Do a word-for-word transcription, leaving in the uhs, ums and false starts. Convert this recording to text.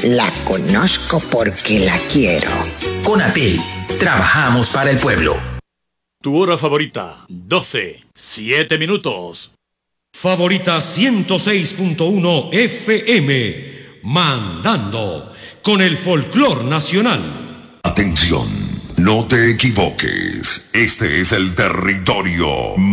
La conozco porque la quiero. Conapel, trabajamos para el pueblo. Tu hora favorita, doce, siete minutos. Favorita ciento seis punto uno F M, mandando con el folclor nacional. Atención, no te equivoques. Este es el territorio